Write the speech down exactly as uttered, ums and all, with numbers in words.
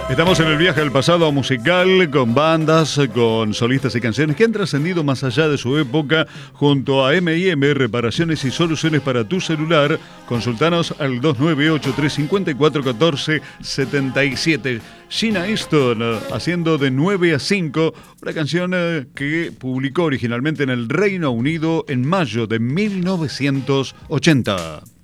Estamos en el viaje al pasado musical con bandas, con solistas y canciones que han trascendido más allá de su época junto a M y M, reparaciones y soluciones para tu celular. Consultanos al dos nueve ocho, tres cinco cuatro, uno cuatro siete siete. Sheena Easton haciendo de nueve a cinco, una canción que publicó originalmente en el Reino Unido en mayo de mil novecientos ochenta.